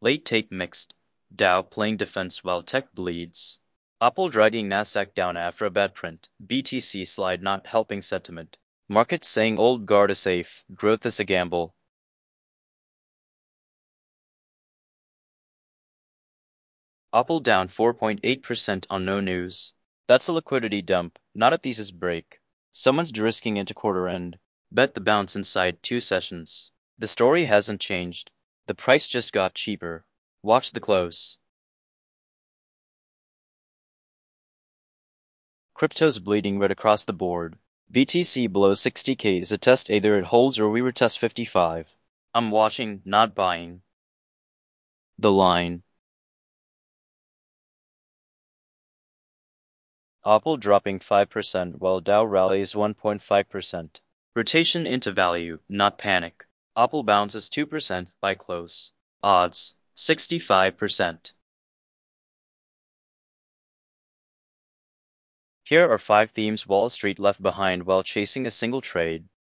Late take mixed. Dow playing defense while tech bleeds. Apple riding Nasdaq down after a bad print. BTC slide not helping sentiment. Markets saying old guard is safe. Growth is a gamble. Apple down 4.8% on no news. That's a liquidity dump, not a thesis break. Someone's de-risking into quarter end. Bet the bounce inside 2 sessions. The story hasn't changed. The price just got cheaper. Watch the close. Crypto's bleeding red across the board. BTC below 60K is a test, either it holds or we retest 55. I'm watching, not buying. The line. Apple dropping 5% while Dow rallies 1.5%. Rotation into value, not panic. Apple bounces 2% by close. Odds 65%. Here are 5 themes Wall Street left behind while chasing a single trade.